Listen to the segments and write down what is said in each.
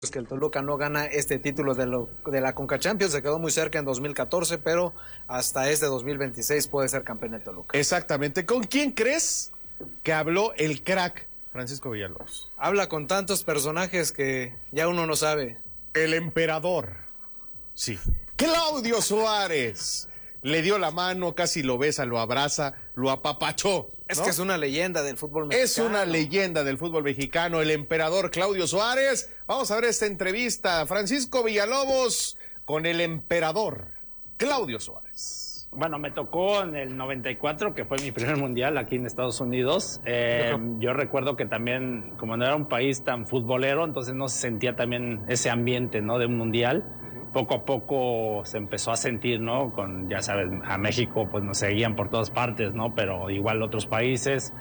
que el Toluca no gana este título de la Conca Champions. Se quedó muy cerca en 2014, pero hasta este 2026 puede ser campeón el Toluca. Exactamente. ¿Con quién crees que habló el crack Francisco Villalobos? Habla con tantos personajes que ya uno no sabe. El emperador. Sí. Claudio Suárez. Le dio la mano, casi lo besa, lo abraza, lo apapachó. Es que es una leyenda del fútbol mexicano. Es una leyenda del fútbol mexicano, el emperador Claudio Suárez. Vamos a ver esta entrevista. Francisco Villalobos con el emperador Claudio Suárez. Bueno, me tocó en el 94, que fue mi primer mundial aquí en Estados Unidos. Yo recuerdo que también, como no era un país tan futbolero, entonces no se sentía también ese ambiente, ¿no?, de un mundial. Poco a poco se empezó a sentir, ¿no? Con, ya sabes, a México pues nos seguían por todas partes, ¿no? Pero igual otros países.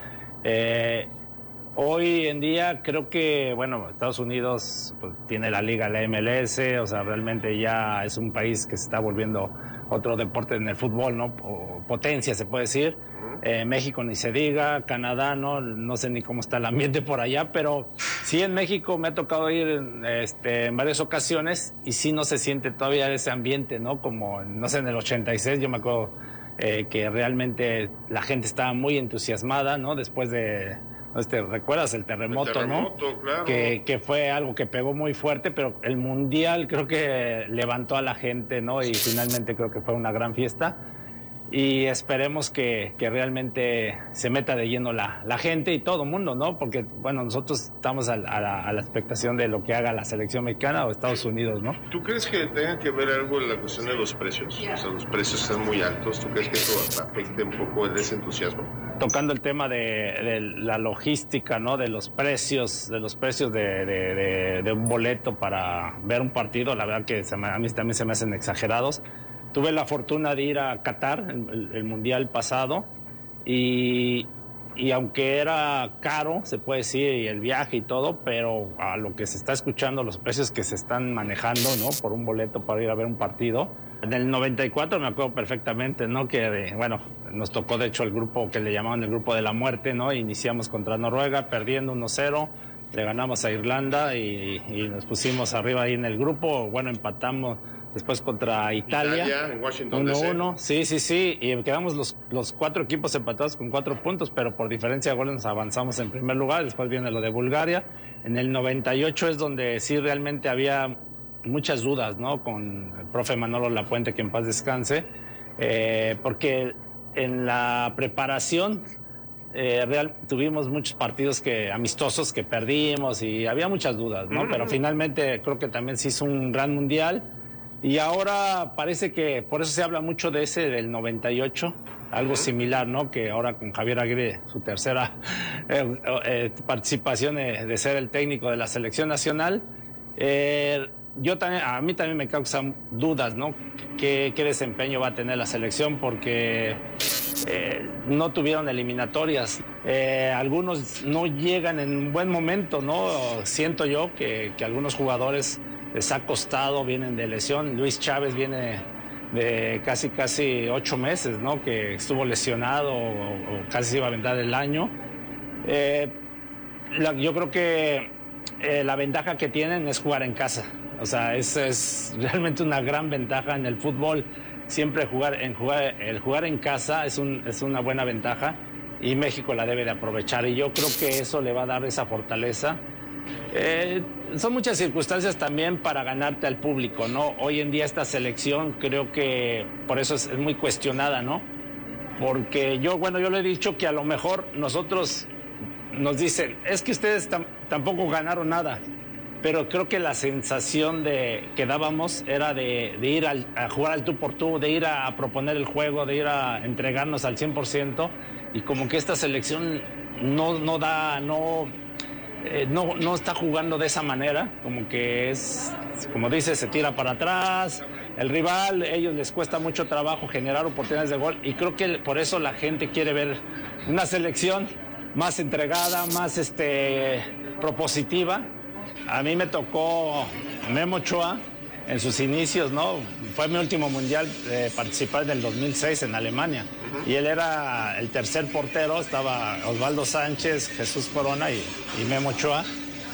Hoy en día creo que, bueno, Estados Unidos pues, tiene la liga, la MLS, o sea, realmente ya es un país que se está volviendo otro deporte en el fútbol, ¿no? O potencia, se puede decir. México ni se diga, Canadá, no sé ni cómo está el ambiente por allá, pero sí en México me ha tocado ir en varias ocasiones y sí no se siente todavía ese ambiente, ¿no? Como, no sé, en el 86 yo me acuerdo que realmente la gente estaba muy entusiasmada, ¿no? Después de, ¿recuerdas el terremoto, ¿no? Claro. Que fue algo que pegó muy fuerte, pero el Mundial creo que levantó a la gente, ¿no? Y finalmente creo que fue una gran fiesta. Y esperemos que realmente se meta de lleno la gente y todo el mundo, ¿no? Porque, bueno, nosotros estamos a la expectación de lo que haga la selección mexicana o Estados Unidos, ¿no? ¿Tú crees que tenga que ver algo en la cuestión de los precios? O sea, los precios están muy altos. ¿Tú crees que eso afecte un poco ese entusiasmo? Tocando el tema de la logística, ¿no? De los precios de un boleto para ver un partido, la verdad que a mí también se me hacen exagerados. Tuve la fortuna de ir a Qatar, el mundial pasado, y aunque era caro, se puede decir, y el viaje y todo, pero a lo que se está escuchando, los precios que se están manejando, ¿no? Por un boleto para ir a ver un partido. En el 94 me acuerdo perfectamente, ¿no? Que, bueno, nos tocó de hecho el grupo que le llamaban el grupo de la muerte, ¿no? Iniciamos contra Noruega, perdiendo 1-0. Le ganamos a Irlanda y nos pusimos arriba ahí en el grupo. Bueno, empatamos después contra Italia en Washington 1-1. Sí. Y quedamos los 4 equipos empatados con 4 puntos, pero por diferencia de goles nos avanzamos en primer lugar. Después viene lo de Bulgaria. En el 98 es donde sí realmente había muchas dudas, ¿no? Con el profe Manolo Lapuente, que en paz descanse. Porque en la preparación tuvimos muchos partidos amistosos que perdimos y había muchas dudas, ¿no? Pero finalmente creo que también se hizo un gran mundial y ahora parece que por eso se habla mucho de ese del 98, algo similar, ¿no? Que ahora con Javier Aguirre, su tercera participación de ser el técnico de la selección nacional. A mí también me causan dudas, ¿no? ¿Qué desempeño va a tener la selección? Porque no tuvieron eliminatorias. Algunos no llegan en un buen momento, ¿no? Siento yo que algunos jugadores les ha costado, vienen de lesión. Luis Chávez viene de casi 8 meses, ¿no? Que estuvo lesionado o casi se iba a aventar el año. Yo creo que la ventaja que tienen es jugar en casa. O sea, es realmente una gran ventaja en el fútbol. Siempre el jugar en casa es una buena ventaja y México la debe de aprovechar. Y yo creo que eso le va a dar esa fortaleza. Son muchas circunstancias también para ganarte al público, ¿no? Hoy en día esta selección creo que por eso es muy cuestionada, ¿no? Porque yo le he dicho que a lo mejor nosotros nos dicen, es que ustedes tampoco ganaron nada. Pero creo que la sensación que dábamos era de ir a jugar al tú por tú, de ir a proponer el juego, de ir a entregarnos al 100%, y como que esta selección no está jugando de esa manera, como que como dices, se tira para atrás, el rival, ellos les cuesta mucho trabajo generar oportunidades de gol, y creo que por eso la gente quiere ver una selección más entregada, más propositiva. A mí me tocó Memo Ochoa en sus inicios, ¿no? Fue mi último mundial participar en el 2006 en Alemania. Y él era el tercer portero, estaba Osvaldo Sánchez, Jesús Corona y Memo Ochoa.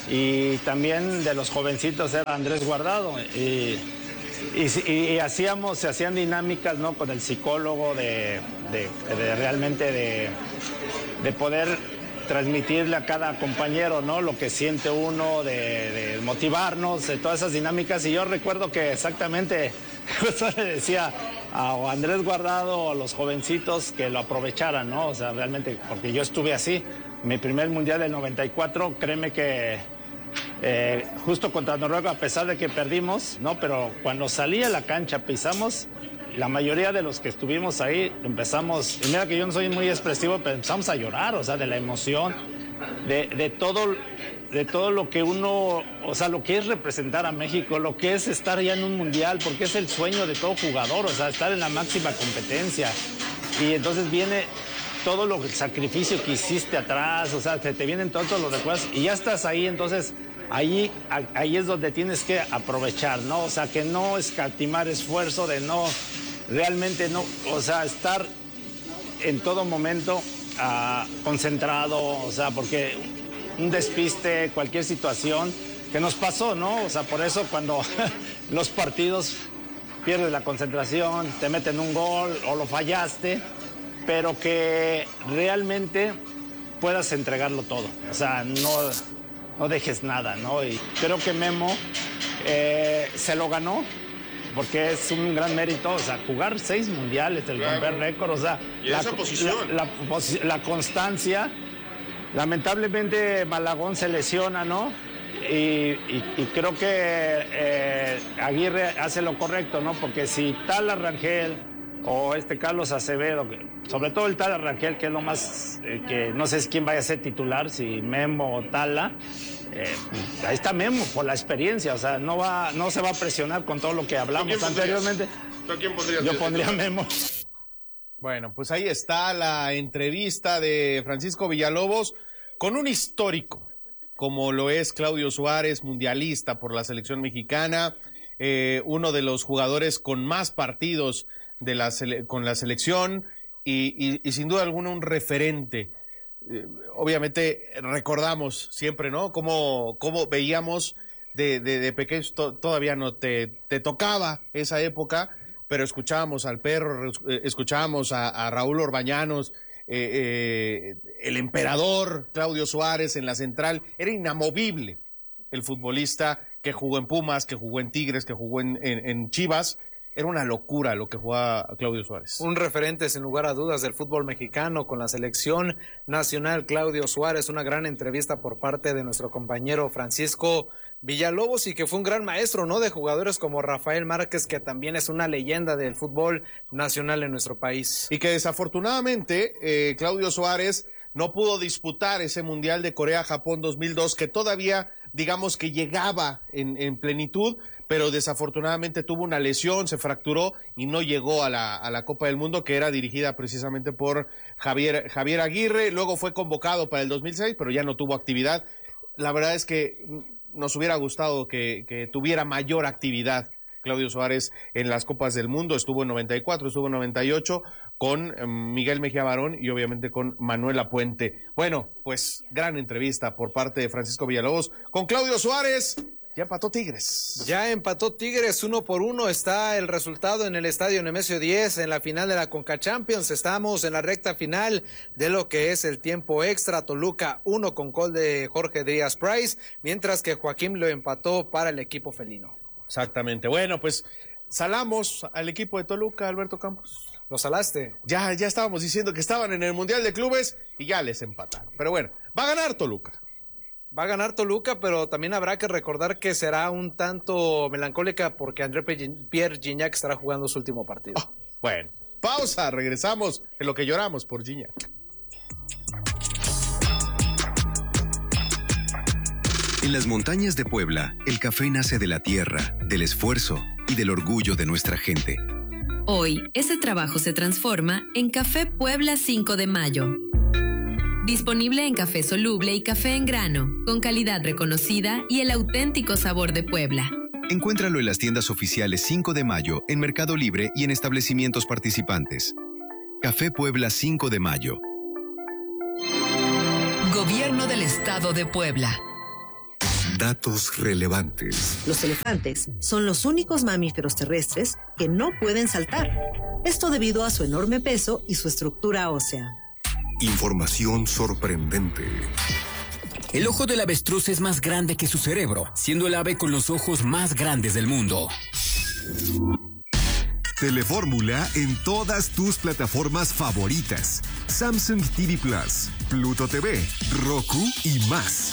y también de los jovencitos era Andrés Guardado. Y se hacían dinámicas, ¿no?, con el psicólogo de realmente de poder transmitirle a cada compañero, ¿no?, lo que siente uno, de motivarnos, de todas esas dinámicas. Y yo recuerdo que exactamente justo le decía a Andrés Guardado o a los jovencitos que lo aprovecharan, ¿no? O sea, realmente, porque yo estuve así. Mi primer mundial del 94, créeme que justo contra Noruega, a pesar de que perdimos, ¿no?, pero cuando salí a la cancha, pisamos, la mayoría de los que estuvimos ahí empezamos, y mira que yo no soy muy expresivo, pero empezamos a llorar, o sea, de la emoción, de todo lo que uno, o sea, lo que es representar a México, lo que es estar ya en un mundial, porque es el sueño de todo jugador, o sea, estar en la máxima competencia. Y entonces viene todo el sacrificio que hiciste atrás, o sea, te vienen todos los recuerdos y ya estás ahí, entonces ahí es donde tienes que aprovechar, ¿no? O sea, que no escatimar esfuerzo, de no, realmente no, o sea, estar en todo momento concentrado, o sea, porque un despiste, cualquier situación que nos pasó, ¿no? O sea, por eso cuando los partidos pierdes la concentración, te meten un gol o lo fallaste, pero que realmente puedas entregarlo todo, o sea, no dejes nada, ¿no? Y creo que Memo se lo ganó, porque es un gran mérito, o sea, jugar 6 mundiales, el romper récord, o sea, la constancia. Lamentablemente Malagón se lesiona, ¿no? Y creo que Aguirre hace lo correcto, ¿no? Porque si Tala Rangel o Carlos Acevedo, sobre todo el Tala Rangel, que es lo más, que no sé quién vaya a ser titular, si Memo o Tala, ahí está Memo por la experiencia, o sea, no se va a presionar con todo lo que hablamos anteriormente. ¿Tú a quién pondrías? Yo pondría a Memo. Bueno, pues ahí está la entrevista de Francisco Villalobos con un histórico, como lo es Claudio Suárez, mundialista por la selección mexicana, uno de los jugadores con más partidos con la selección y sin duda alguna un referente. Obviamente recordamos siempre, ¿no?, cómo veíamos de pequeños, todavía no te tocaba esa época, pero escuchábamos al Perro, escuchábamos a Raúl Orbañanos, el emperador Claudio Suárez en la central. Era inamovible el futbolista que jugó en Pumas, que jugó en Tigres, que jugó en Chivas. Era una locura lo que jugaba Claudio Suárez. Un referente sin lugar a dudas del fútbol mexicano con la selección nacional, Claudio Suárez. Una gran entrevista por parte de nuestro compañero Francisco Villalobos, y que fue un gran maestro, ¿no?, de jugadores como Rafael Márquez, que también es una leyenda del fútbol nacional en nuestro país. Y que desafortunadamente Claudio Suárez no pudo disputar ese Mundial de Corea-Japón 2002, que todavía, digamos, que llegaba en plenitud, pero desafortunadamente tuvo una lesión, se fracturó y no llegó a la Copa del Mundo, que era dirigida precisamente por Javier Aguirre. Luego fue convocado para el 2006, pero ya no tuvo actividad. La verdad es que nos hubiera gustado que tuviera mayor actividad Claudio Suárez en las Copas del Mundo. Estuvo en 94, estuvo en 98 con Miguel Mejía Barón y obviamente con Manuel Lapuente. Bueno, pues gran entrevista por parte de Francisco Villalobos con Claudio Suárez. Ya empató Tigres. Ya empató Tigres 1-1. Está el resultado en el estadio Nemesio 10 en la final de la Conca Champions. Estamos en la recta final de lo que es el tiempo extra. Toluca 1 con gol de Jorge Díaz Price, mientras que Joaquín lo empató para el equipo felino. Exactamente. Bueno, pues salamos al equipo de Toluca, Alberto Campos. ¿Lo salaste? Ya estábamos diciendo que estaban en el Mundial de Clubes y ya les empataron. Pero bueno, va a ganar Toluca. Va a ganar Toluca, pero también habrá que recordar que será un tanto melancólica porque André Pierre Gignac estará jugando su último partido. Oh, bueno, pausa, regresamos en lo que lloramos por Gignac. En las montañas de Puebla, el café nace de la tierra, del esfuerzo y del orgullo de nuestra gente. Hoy, ese trabajo se transforma en Café Puebla 5 de Mayo. Disponible en café soluble y café en grano, con calidad reconocida y el auténtico sabor de Puebla. Encuéntralo en las tiendas oficiales 5 de Mayo, en Mercado Libre y en establecimientos participantes. Café Puebla 5 de Mayo. Gobierno del Estado de Puebla. Datos relevantes. Los elefantes son los únicos mamíferos terrestres que no pueden saltar. Esto debido a su enorme peso y su estructura ósea. Información sorprendente. El ojo del avestruz es más grande que su cerebro, siendo el ave con los ojos más grandes del mundo. Telefórmula en todas tus plataformas favoritas. Samsung TV Plus, Pluto TV, Roku y más.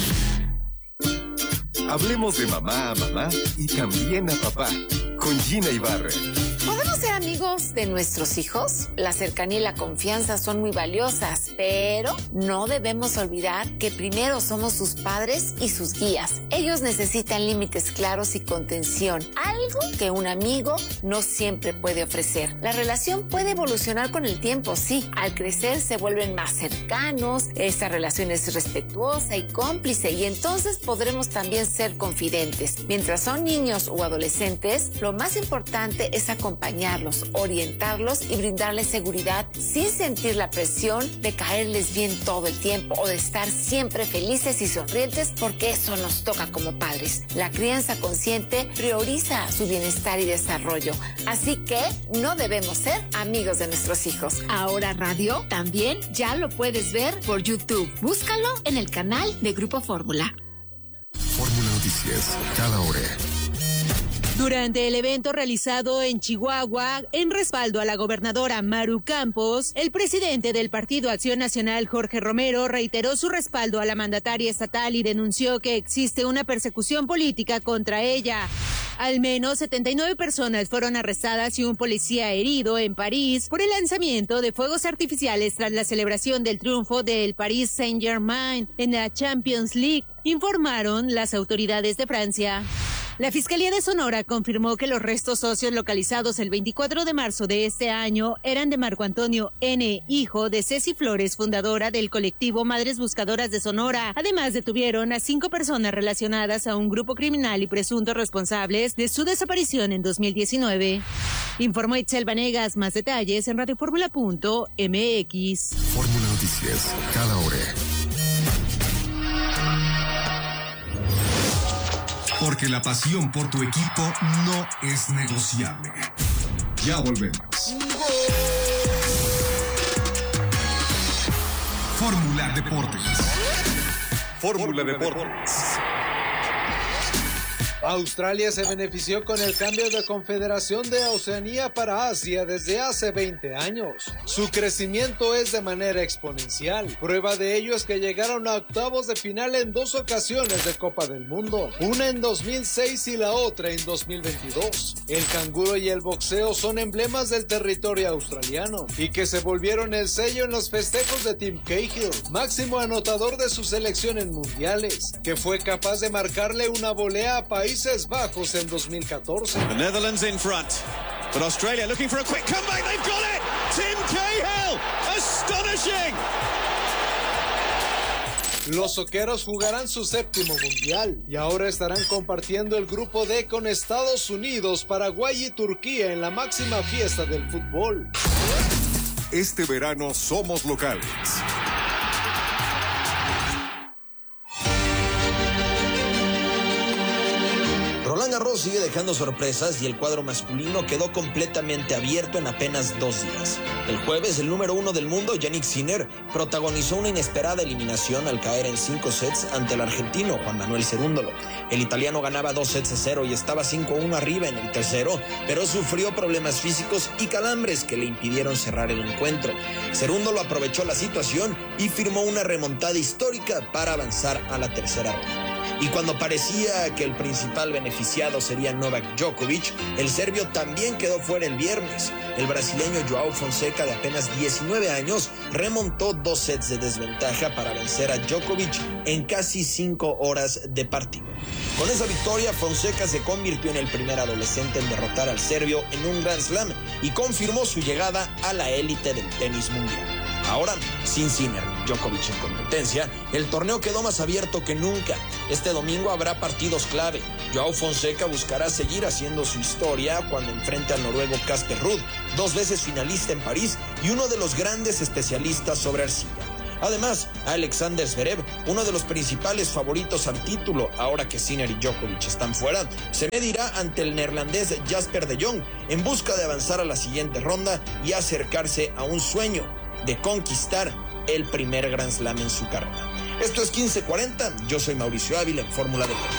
Hablemos de mamá a mamá y también a papá, con Gina Ibarra. ¿Podemos ser amigos de nuestros hijos? La cercanía y la confianza son muy valiosas, pero no debemos olvidar que primero somos sus padres y sus guías. Ellos necesitan límites claros y contención, algo que un amigo no siempre puede ofrecer. La relación puede evolucionar con el tiempo, sí. Al crecer se vuelven más cercanos, esa relación es respetuosa y cómplice, y entonces podremos también ser confidentes. Mientras son niños o adolescentes, lo más importante es acompañarlos, orientarlos y brindarles seguridad sin sentir la presión de caerles bien todo el tiempo o de estar siempre felices y sonrientes, porque eso nos toca como padres. La crianza consciente prioriza su bienestar y desarrollo, así que no debemos ser amigos de nuestros hijos. Ahora Radio también ya lo puedes ver por YouTube. Búscalo en el canal de Grupo Fórmula. Fórmula Noticias, cada hora. Durante el evento realizado en Chihuahua, en respaldo a la gobernadora Maru Campos, el presidente del Partido Acción Nacional, Jorge Romero, reiteró su respaldo a la mandataria estatal y denunció que existe una persecución política contra ella. Al menos 79 personas fueron arrestadas y un policía herido en París por el lanzamiento de fuegos artificiales tras la celebración del triunfo del Paris Saint-Germain en la Champions League, informaron las autoridades de Francia. La Fiscalía de Sonora confirmó que los restos óseos localizados el 24 de marzo de este año eran de Marco Antonio N., hijo de Ceci Flores, fundadora del colectivo Madres Buscadoras de Sonora. Además, detuvieron a 5 personas relacionadas a un grupo criminal y presuntos responsables de su desaparición en 2019. Informó Itzel Vanegas. Más detalles en radioformula.mx. Fórmula Noticias, cada hora. Porque la pasión por tu equipo no es negociable. Ya volvemos. Fórmula Deportes. Fórmula Deportes. Australia se benefició con el cambio de confederación de Oceanía para Asia desde hace 20 años. Su crecimiento es de manera exponencial. Prueba de ello es que llegaron a octavos de final en 2 ocasiones de Copa del Mundo, una en 2006 y la otra en 2022. El canguro y el boxeo son emblemas del territorio australiano y que se volvieron el sello en los festejos de Tim Cahill, máximo anotador de su selección en mundiales, que fue capaz de marcarle una volea a Países Bajos en 2014. The Netherlands in front, but Australia looking for a quick comeback. They've got it. Tim Cahill, astonishing. Los soqueros jugarán su 7º mundial y ahora estarán compartiendo el grupo D con Estados Unidos, Paraguay y Turquía en la máxima fiesta del fútbol. Este verano somos locales. Roland Garros sigue dejando sorpresas y el cuadro masculino quedó completamente abierto en apenas 2 días. El jueves, el número 1 del mundo, Jannik Sinner, protagonizó una inesperada eliminación al caer en 5 sets ante el argentino Juan Manuel Cerúndolo. El italiano ganaba 2-0 y estaba 5-1 arriba en el tercero, pero sufrió problemas físicos y calambres que le impidieron cerrar el encuentro. Cerúndolo aprovechó la situación y firmó una remontada histórica para avanzar a la tercera ronda. Y cuando parecía que el principal beneficiado sería Novak Djokovic, el serbio también quedó fuera el viernes. El brasileño Joao Fonseca, de apenas 19 años, remontó 2 sets de desventaja para vencer a Djokovic en casi 5 horas de partido. Con esa victoria, Fonseca se convirtió en el primer adolescente en derrotar al serbio en un Grand Slam y confirmó su llegada a la élite del tenis mundial. Ahora, sin Sinner, Djokovic en competencia, el torneo quedó más abierto que nunca. Este domingo habrá partidos clave. Joao Fonseca buscará seguir haciendo su historia cuando enfrente al noruego Casper Ruud, 2 veces finalista en París y uno de los grandes especialistas sobre arcilla. Además, Alexander Zverev, uno de los principales favoritos al título, ahora que Sinner y Djokovic están fuera, se medirá ante el neerlandés Jasper de Jong en busca de avanzar a la siguiente ronda y acercarse a un sueño de conquistar el primer Grand Slam en su carrera. Esto es 1540, yo soy Mauricio Ávila en Fórmula Deportes.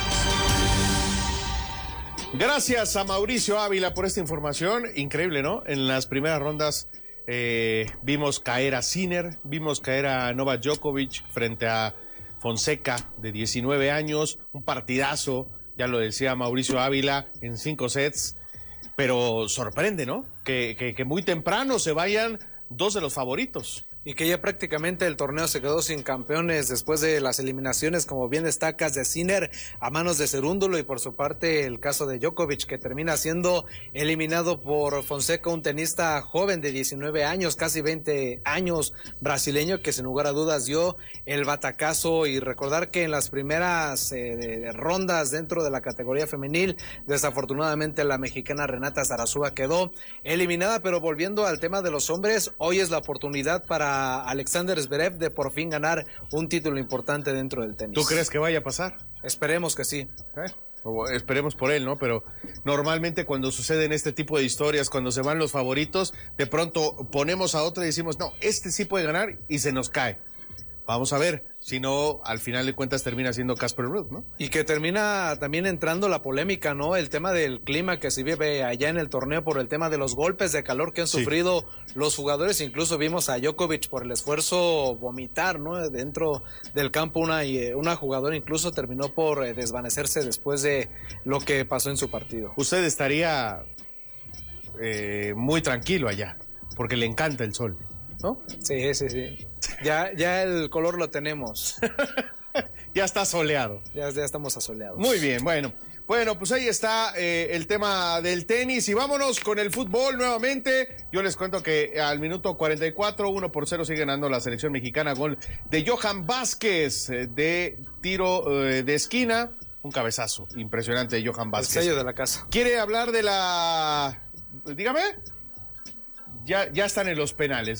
Gracias a Mauricio Ávila por esta información, increíble, ¿no? En las primeras rondas vimos caer a Sinner, vimos caer a Novak Djokovic frente a Fonseca de 19 años, un partidazo, ya lo decía Mauricio Ávila, en 5 sets, pero sorprende, ¿no? Que muy temprano se vayan dos de los favoritos. Y que ya prácticamente el torneo se quedó sin campeones después de las eliminaciones, como bien destacas, de Sinner a manos de Cerúndulo, y por su parte el caso de Djokovic, que termina siendo eliminado por Fonseca, un tenista joven de 19 años, casi 20 años, brasileño, que sin lugar a dudas dio el batacazo. Y recordar que en las primeras rondas dentro de la categoría femenil, desafortunadamente la mexicana Renata Zarazúa quedó eliminada. Pero volviendo al tema de los hombres, hoy es la oportunidad para Alexander Zverev de por fin ganar un título importante dentro del tenis. ¿Tú crees que vaya a pasar? Esperemos que sí. Esperemos por él, ¿no? Pero normalmente cuando suceden este tipo de historias, cuando se van los favoritos, de pronto ponemos a otro y decimos, no, este sí puede ganar, y se nos cae. Vamos a ver, si no, al final de cuentas termina siendo Casper Ruud, ¿no? Y que termina también entrando la polémica, ¿no? El tema del clima que se vive allá en el torneo por el tema de los golpes de calor que han sufrido los jugadores. Incluso vimos a Djokovic por el esfuerzo vomitar, ¿no? Dentro del campo una jugadora incluso terminó por desvanecerse después de lo que pasó en su partido. Usted estaría muy tranquilo allá, porque le encanta el sol, ¿no? Sí. Ya el color lo tenemos. Ya está soleado. Ya estamos asoleados. Muy bien, bueno, pues ahí está el tema del tenis, y vámonos con el fútbol nuevamente. Yo les cuento que al minuto 44, 1-0 sigue ganando la selección mexicana, gol de Johan Vázquez de tiro de esquina, un cabezazo impresionante de Johan Vázquez. El sello de la casa. ¿Quiere hablar de la...? Dígame. Ya están en los penales,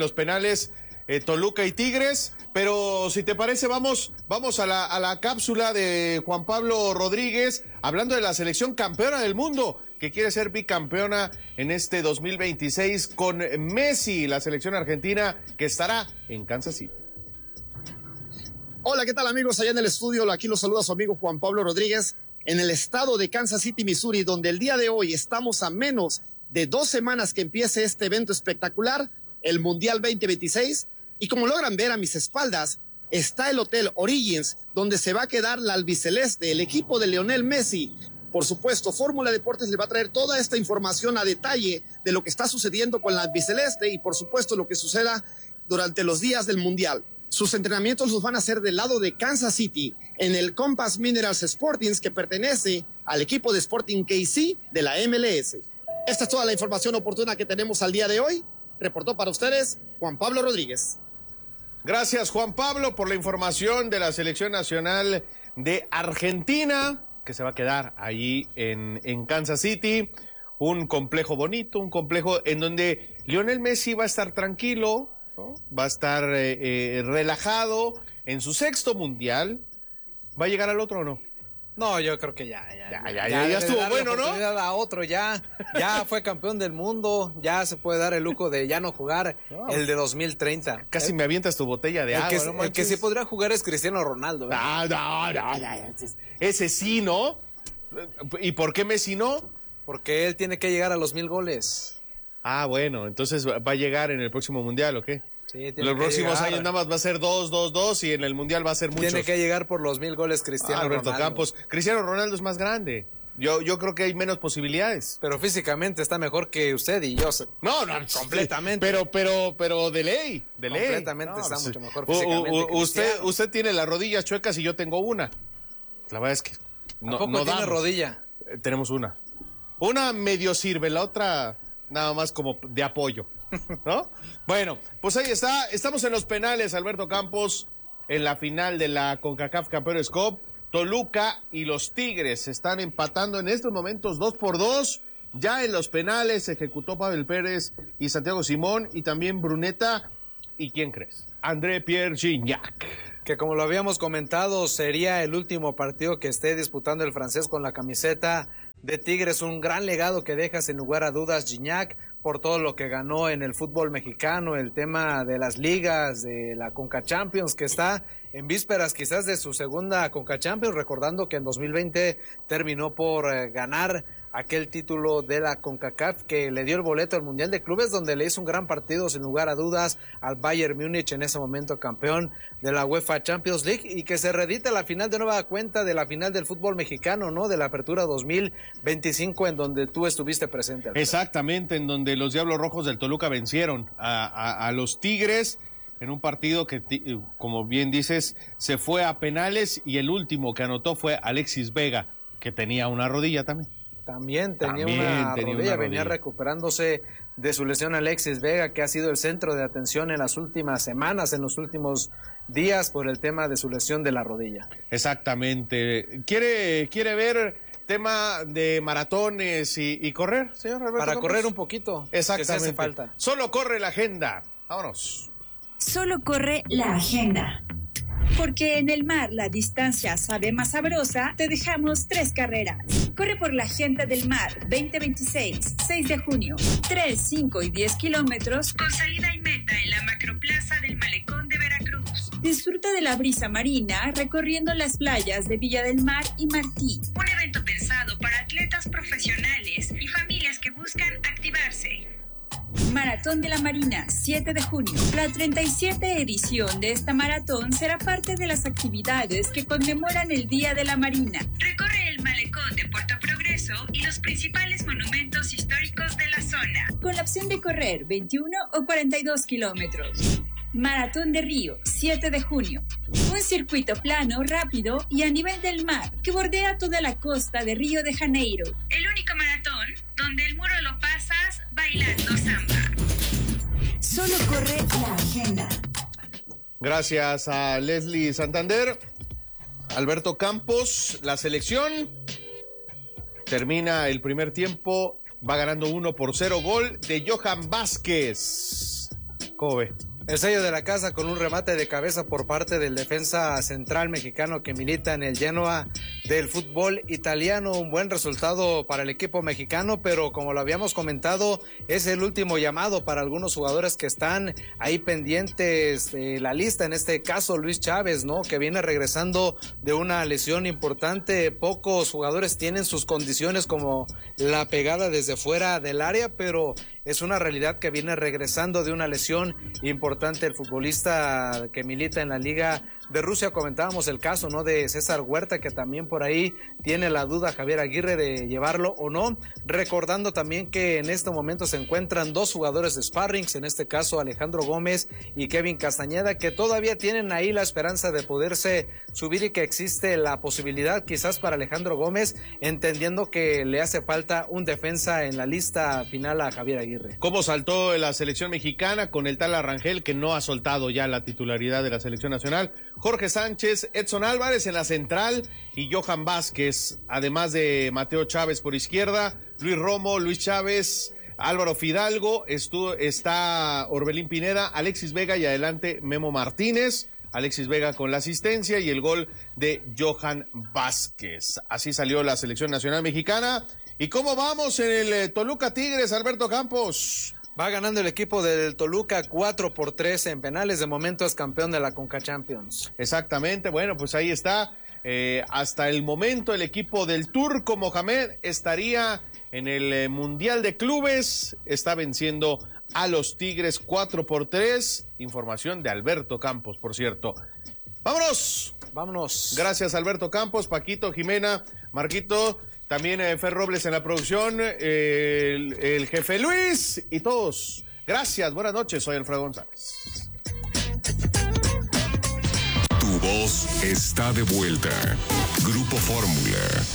Toluca y Tigres, pero si te parece vamos a la cápsula de Juan Pablo Rodríguez, hablando de la selección campeona del mundo, que quiere ser bicampeona en este 2026 con Messi, la selección argentina que estará en Kansas City. Hola, ¿qué tal amigos? Allá en el estudio, aquí los saluda su amigo Juan Pablo Rodríguez, en el estado de Kansas City, Missouri, donde el día de hoy estamos a menos de 2 semanas que empiece este evento espectacular, el Mundial 2026, y como logran ver a mis espaldas, está el Hotel Origins, donde se va a quedar la albiceleste, el equipo de Lionel Messi. Por supuesto, Fórmula Deportes le va a traer toda esta información a detalle de lo que está sucediendo con la albiceleste y por supuesto lo que suceda durante los días del Mundial. Sus entrenamientos los van a hacer del lado de Kansas City, en el Compass Minerals Sportings, que pertenece al equipo de Sporting KC de la MLS. Esta es toda la información oportuna que tenemos al día de hoy. Reportó para ustedes Juan Pablo Rodríguez. Gracias, Juan Pablo, por la información de la selección nacional de Argentina, que se va a quedar allí en Kansas City. Un complejo bonito, un complejo en donde Lionel Messi va a estar tranquilo, ¿no? Va a estar relajado en su 6º mundial. ¿Va a llegar al otro o no? No, yo creo que ya estuvo bueno, ¿no? A otro ya fue campeón del mundo, ya se puede dar el lujo de ya no jugar el de 2030. Casi me avientas tu botella de agua, el que sí podría jugar es Cristiano Ronaldo. No, ese sí, ¿no? ¿Y por qué Messi no? Porque él tiene que llegar a los 1000 goles. Ah, bueno, entonces va a llegar en el próximo mundial, ¿o qué? Sí, los próximos años nada más va a ser 2 y en el mundial va a ser muchos. Tiene que llegar por los 1000 goles Cristiano Ronaldo. Campos. Cristiano Ronaldo es más grande. Yo creo que hay menos posibilidades. Pero físicamente está mejor que usted y yo. No, completamente. Pero de ley. Completamente está mucho mejor físicamente. Usted tiene las rodillas chuecas y yo tengo una. La verdad es que no tiene rodilla. Tenemos una. Una medio sirve, la otra nada más como de apoyo, ¿no? Bueno, pues ahí está. Estamos en los penales, Alberto Campos, en la final de la CONCACAF Campeones Cup. Toluca y los Tigres están empatando en estos momentos 2-2. Ya en los penales ejecutó Pavel Pérez y Santiago Simón y también Bruneta. ¿Y quién crees? André-Pierre Gignac. Que como lo habíamos comentado, sería el último partido que esté disputando el francés con la camiseta de Tigres. Un gran legado que deja sin lugar a dudas Gignac por todo lo que ganó en el fútbol mexicano, el tema de las ligas, de la Conca Champions, que está en vísperas quizás de su segunda Conca Champions, recordando que en 2020 terminó por ganar aquel título de la CONCACAF que le dio el boleto al Mundial de Clubes, donde le hizo un gran partido sin lugar a dudas al Bayern Múnich, en ese momento campeón de la UEFA Champions League, y que se reedita la final de nueva cuenta de la final del fútbol mexicano, ¿no? De la Apertura 2025, en donde tú estuviste presente, Alfredo. Exactamente, en donde los Diablos Rojos del Toluca vencieron a los Tigres en un partido que, como bien dices, se fue a penales, y el último que anotó fue Alexis Vega, que tenía una rodilla también. También tenía una rodilla, venía recuperándose de su lesión Alexis Vega, que ha sido el centro de atención en las últimas semanas, en los últimos días, por el tema de su lesión de la rodilla. Exactamente. ¿Quiere ver tema de maratones y correr, señor Alberto Para Campos? correr un poquito. Exactamente. Que se hace falta. Solo corre la agenda. Vámonos. Solo corre la agenda. Porque en el mar la distancia sabe más sabrosa, te dejamos 3 carreras. Corre por la Agenda del Mar 2026, 6 de junio, 3, 5 y 10 kilómetros con salida y meta en la Macroplaza del Malecón de Veracruz. Disfruta de la brisa marina recorriendo las playas de Villa del Mar y Martí. Un evento pensado para atletas profesionales y familias que buscan activarse. Maratón de la Marina, 7 de junio. La 37 edición de esta maratón será parte de las actividades que conmemoran el Día de la Marina. Recorre el malecón de Puerto Progreso y los principales monumentos históricos de la zona, con la opción de correr 21 o 42 kilómetros. Maratón de Río, 7 de junio. Un circuito plano, rápido y a nivel del mar que bordea toda la costa de Río de Janeiro. El único maratón donde el muro lo pasas bailando samba. Solo corre la agenda. Gracias a Leslie Santander. Alberto Campos, la selección termina el primer tiempo, va ganando 1-0, gol de Johan Vázquez. ¿Cómo ve? El sello de la casa con un remate de cabeza por parte del defensa central mexicano que milita en el Genoa del fútbol italiano. Un buen resultado para el equipo mexicano, pero como lo habíamos comentado, es el último llamado para algunos jugadores que están ahí pendientes de la lista. En este caso, Luis Chávez, ¿no? Que viene regresando de una lesión importante. Pocos jugadores tienen sus condiciones como la pegada desde fuera del área, pero es una realidad que viene regresando de una lesión importante el futbolista que milita en la Liga de Rusia. Comentábamos el caso, ¿no? De César Huerta, que también por ahí tiene la duda Javier Aguirre de llevarlo o no. Recordando también que en este momento se encuentran 2 jugadores de sparrings, en este caso Alejandro Gómez y Kevin Castañeda, que todavía tienen ahí la esperanza de poderse subir y que existe la posibilidad quizás para Alejandro Gómez, entendiendo que le hace falta un defensa en la lista final a Javier Aguirre. ¿Cómo saltó la selección mexicana con el tal Arrangel, que no ha soltado ya la titularidad de la selección nacional? Jorge Sánchez, Edson Álvarez en la central y Johan Vázquez, además de Mateo Chávez por izquierda, Luis Romo, Luis Chávez, Álvaro Fidalgo, está Orbelín Pineda, Alexis Vega y adelante Memo Martínez. Alexis Vega con la asistencia y el gol de Johan Vázquez. Así salió la selección nacional mexicana. ¿Y cómo vamos en el Toluca Tigres, Alberto Campos? Va ganando el equipo del Toluca 4-3 en penales. De momento es campeón de la Conca Champions. Exactamente. Bueno, pues ahí está. Hasta el momento el equipo del Turco Mohamed estaría en el Mundial de Clubes. Está venciendo a los Tigres 4-3. Información de Alberto Campos, por cierto. ¡Vámonos! Vámonos. Gracias, Alberto Campos, Paquito, Jimena, Marquito. También Fer Robles en la producción, el jefe Luis y todos. Gracias, buenas noches, soy Alfredo González. Tu voz está de vuelta. Grupo Fórmula.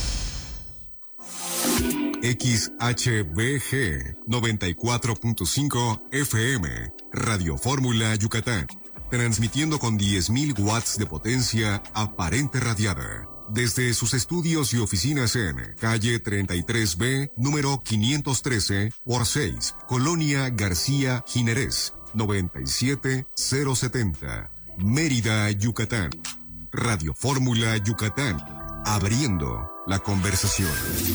XHBG 94.5 FM, Radio Fórmula Yucatán. Transmitiendo con 10.000 watts de potencia aparente radiada. Desde sus estudios y oficinas en calle 33B, número 513 por 6, Colonia García Jiménez, 97070. Mérida, Yucatán. Radio Fórmula Yucatán. Abriendo la conversación.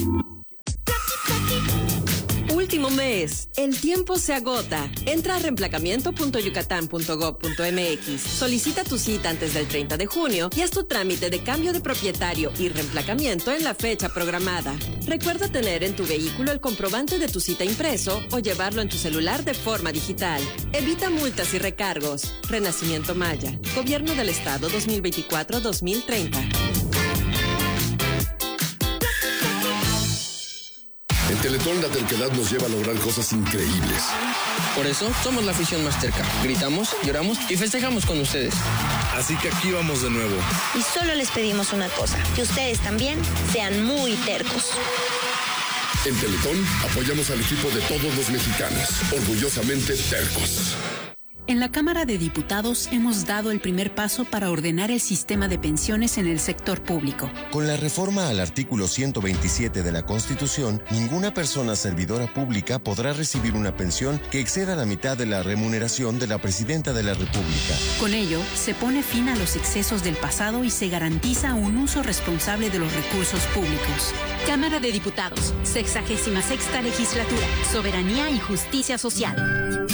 Último mes. El tiempo se agota. Entra a reemplacamiento.yucatán.gov.mx. Solicita tu cita antes del 30 de junio y haz tu trámite de cambio de propietario y reemplacamiento en la fecha programada. Recuerda tener en tu vehículo el comprobante de tu cita impreso o llevarlo en tu celular de forma digital. Evita multas y recargos. Renacimiento Maya. Gobierno del Estado 2024-2030. En Teletón la terquedad nos lleva a lograr cosas increíbles. Por eso somos la afición más terca. Gritamos, lloramos y festejamos con ustedes. Así que aquí vamos de nuevo. Y solo les pedimos una cosa, que ustedes también sean muy tercos. En Teletón apoyamos al equipo de todos los mexicanos, orgullosamente tercos. En la Cámara de Diputados hemos dado el primer paso para ordenar el sistema de pensiones en el sector público. Con la reforma al artículo 127 de la Constitución, ninguna persona servidora pública podrá recibir una pensión que exceda la mitad de la remuneración de la Presidenta de la República. Con ello, se pone fin a los excesos del pasado y se garantiza un uso responsable de los recursos públicos. Cámara de Diputados, 66ª Legislatura, Soberanía y Justicia Social.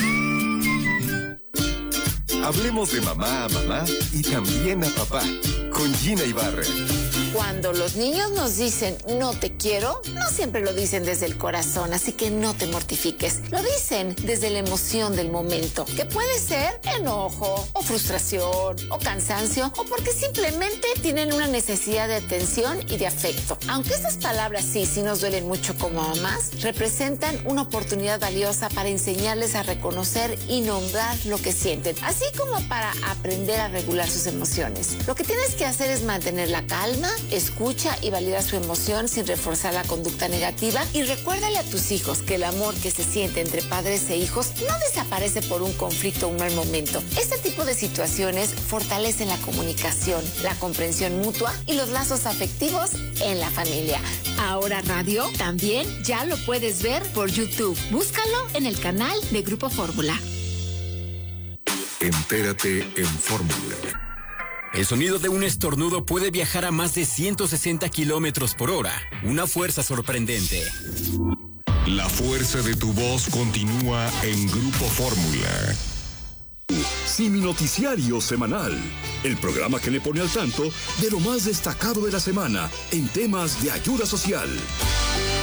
Hablemos de mamá a mamá y también a papá, con Gina Ibarra. Cuando los niños nos dicen no te quiero, no siempre lo dicen desde el corazón, así que no te mortifiques. Lo dicen desde la emoción del momento, que puede ser enojo, o frustración, o cansancio, o porque simplemente tienen una necesidad de atención y de afecto. Aunque estas palabras sí nos duelen mucho como mamás, representan una oportunidad valiosa para enseñarles a reconocer y nombrar lo que sienten, así como para aprender a regular sus emociones. Lo que tienes que hacer es mantener la calma, escucha y valida su emoción sin reforzar la conducta negativa, y recuérdale a tus hijos que el amor que se siente entre padres e hijos no desaparece por un conflicto o un mal momento. Este tipo de situaciones fortalecen la comunicación, la comprensión mutua y los lazos afectivos en la familia. Ahora Radio también ya lo puedes ver por YouTube. Búscalo en el canal de Grupo Fórmula. Entérate en Fórmula. El sonido de un estornudo puede viajar a más de 160 kilómetros por hora. Una fuerza sorprendente. La fuerza de tu voz continúa en Grupo Fórmula. Simi Noticiario Semanal, el programa que le pone al tanto de lo más destacado de la semana en temas de ayuda social.